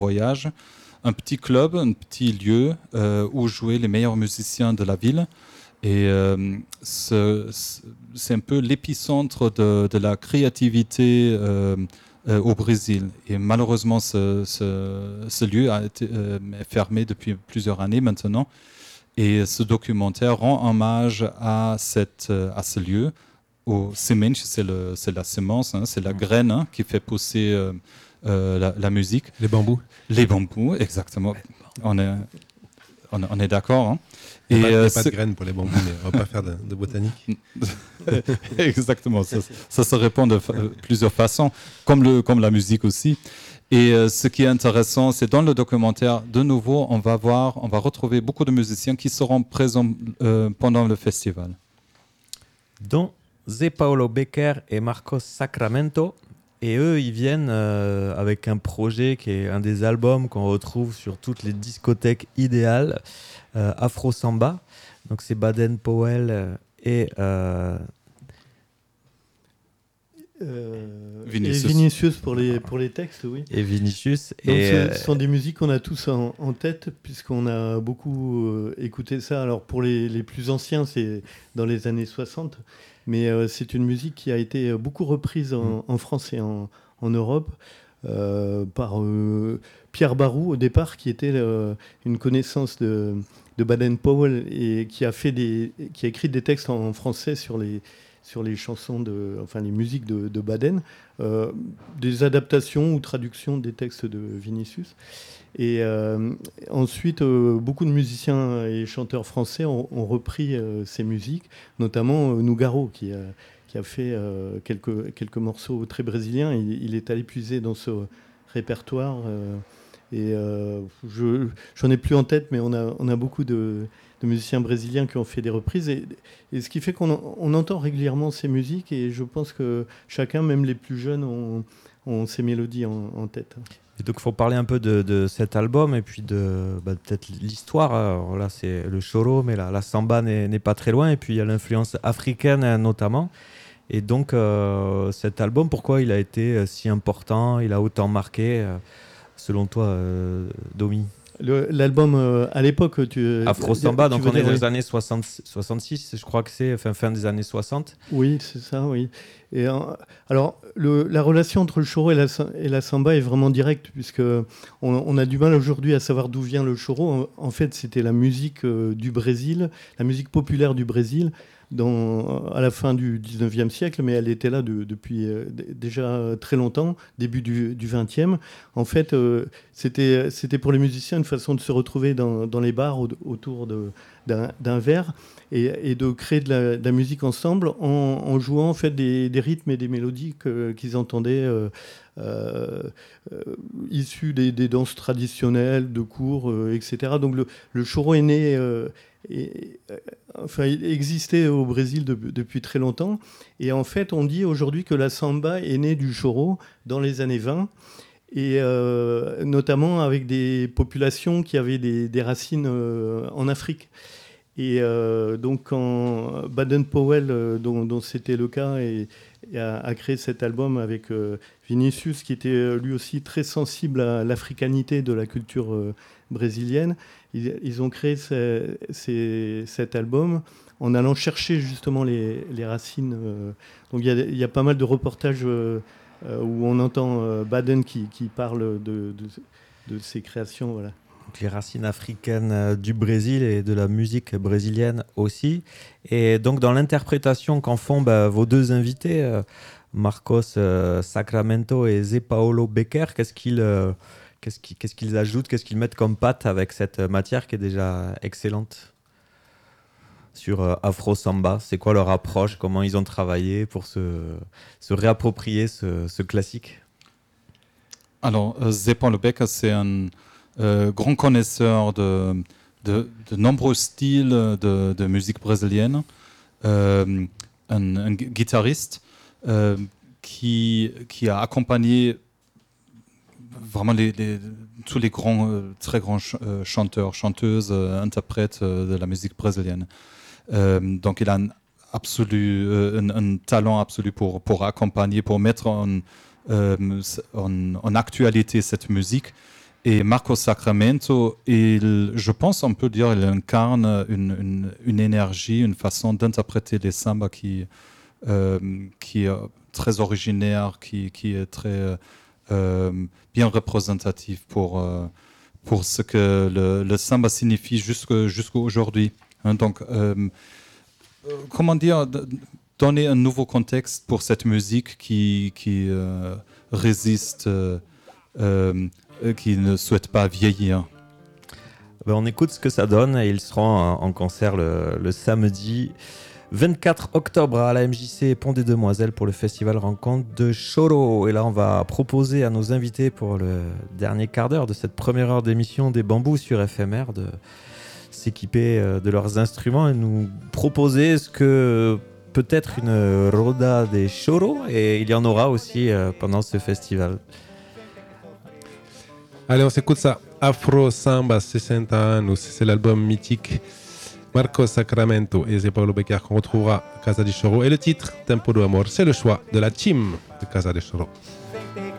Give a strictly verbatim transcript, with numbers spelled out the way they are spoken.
voyage, un petit club, un petit lieu euh, où jouaient les meilleurs musiciens de la ville. Et euh, ce, c'est un peu l'épicentre de, de la créativité euh, euh, au Brésil. Et malheureusement, ce, ce, ce lieu a été euh, fermé depuis plusieurs années maintenant. Et ce documentaire rend hommage à, cette, à ce lieu. Au semente, c'est, le, c'est la semence, hein, c'est la graine hein, qui fait pousser euh, euh, la, la musique. Les bambous. Les bambous, exactement. On est, on, on est d'accord. Hein. Il n'y a, Et pas, euh, y a pas de graines pour les bambous, mais on ne va pas faire de, de botanique. Exactement, ça, ça se répond de fa- plusieurs façons, comme, le, comme la musique aussi. Et euh, ce qui est intéressant, c'est dans le documentaire, de nouveau, on va voir, on va retrouver beaucoup de musiciens qui seront présents euh, pendant le festival. Dont Zé Paulo Becker et Marcos Sacramento. Et eux, ils viennent euh, avec un projet qui est un des albums qu'on retrouve sur toutes les discothèques idéales, euh, Afro Samba. Donc c'est Baden Powell et... Euh, Euh, Vinicius. Et Vinicius pour les, pour les textes, oui. Et Vinicius. Donc et ce, euh, ce sont des musiques qu'on a tous en, en tête, puisqu'on a beaucoup euh, écouté ça. Alors pour les, les plus anciens, c'est dans les années soixante, mais euh, c'est une musique qui a été beaucoup reprise en, en France et en, en Europe euh, par euh, Pierre Barou, au départ, qui était euh, une connaissance de, de Baden-Powell et qui a, fait des, qui a écrit des textes en français sur les... sur les chansons, de, enfin les musiques de, de Baden, euh, des adaptations ou traductions des textes de Vinicius. Et euh, ensuite, euh, beaucoup de musiciens et chanteurs français ont, ont repris euh, ces musiques, notamment euh, Nougaro, qui a, qui a fait euh, quelques, quelques morceaux très brésiliens. Il, il est allé puiser dans ce répertoire. Euh, et euh, je, j'en ai plus en tête, mais on a, on a beaucoup de... de musiciens brésiliens qui ont fait des reprises, et, et ce qui fait qu'on en, on entend régulièrement ces musiques, et je pense que chacun, même les plus jeunes, ont, ont ces mélodies en, en tête. Et donc il faut parler un peu de, de cet album et puis de bah, peut-être l'histoire. Alors là c'est le choro, mais la, la samba n'est, n'est pas très loin, et puis il y a l'influence africaine notamment. Et donc euh, cet album, pourquoi il a été si important, il a autant marqué euh, selon toi, euh, Domi? Le, l'album, euh, à l'époque... Tu, Afro Samba, donc on est dans les oui. années soixante, soixante-six, je crois que c'est fin, fin des années soixante. Oui, c'est ça, oui. Et, euh, alors, le, la relation entre le choro et la, et la samba est vraiment directe, puisqu'on on a du mal aujourd'hui à savoir d'où vient le choro. En, en fait, c'était la musique euh, du Brésil, la musique populaire du Brésil, dans, à la fin du dix-neuvième siècle, mais elle était là de, depuis euh, d- déjà très longtemps, début du, du vingtième. En fait, euh, c'était, c'était pour les musiciens une façon de se retrouver dans, dans les bars au, autour de, d'un, d'un verre et, et de créer de la, de la musique ensemble en, en jouant en fait, des, des rythmes et des mélodies que, qu'ils entendaient euh, euh, euh, issus des, des danses traditionnelles, de cours, euh, et cetera. Donc le, le choro est né... Euh, Et, euh, enfin, il existait au Brésil de, depuis très longtemps. Et en fait, on dit aujourd'hui que la samba est née du choro dans les années vingt, et euh, notamment avec des populations qui avaient des, des racines euh, en Afrique. Et euh, donc, quand Baden-Powell, euh, dont, dont c'était le cas, et, et a, a créé cet album avec euh, Vinicius, qui était lui aussi très sensible à l'africanité de la culture euh, brésilienne, ils, ils ont créé ce, ces, cet album en allant chercher justement les, les racines. Euh, donc, il y a, il y a pas mal de reportages euh, où on entend euh, Baden qui, qui parle de, de, de ses créations, voilà. Donc les racines africaines du Brésil et de la musique brésilienne aussi. Et donc dans l'interprétation qu'en font bah, vos deux invités, euh, Marcos euh, Sacramento et Zé Paulo Becker, qu'est-ce qu'ils, euh, qu'est-ce qu'ils, qu'est-ce qu'ils ajoutent, qu'est-ce qu'ils mettent comme pâte avec cette matière qui est déjà excellente sur euh, Afro Samba? C'est quoi leur approche? Comment ils ont travaillé pour se, se réapproprier ce, ce classique? Alors, euh, Zé Paulo Becker, c'est un Euh, grand connaisseur de, de, de nombreux styles de, de musique brésilienne, euh, un, un guitariste euh, qui, qui a accompagné vraiment les, les, tous les grands, euh, très grands ch- euh, chanteurs, chanteuses, euh, interprètes euh, de la musique brésilienne. Euh, donc il a un, absolu, euh, un, un talent absolu pour, pour accompagner, pour mettre en, euh, en, en actualité cette musique. Et Marco Sacramento, il, je pense on peut dire il incarne une, une, une énergie, une façon d'interpréter les sambas qui, euh, qui est très originaire, qui, qui est très euh, bien représentatif pour, euh, pour ce que le, le samba signifie jusqu'à jusqu'aujourd'hui. Hein, donc, euh, comment dire, donner un nouveau contexte pour cette musique qui, qui euh, résiste, euh, euh, qui ne souhaite pas vieillir. Ben on écoute ce que ça donne et ils seront en concert le, le samedi vingt-quatre octobre à la M J C Pont des Demoiselles pour le festival Rencontre de Choro. Et là, on va proposer à nos invités pour le dernier quart d'heure de cette première heure d'émission des Bambous sur F M R de s'équiper de leurs instruments et nous proposer ce que peut être une roda de Choro, et il y en aura aussi pendant ce festival. Allez, on s'écoute ça. Afro Samba sessenta anos, c'est l'album mythique Marco Sacramento et c'est Paulo Becker qu'on retrouvera à Casa di Choro. Et le titre, Tempo do Amor, c'est le choix de la team de Casa di Choro.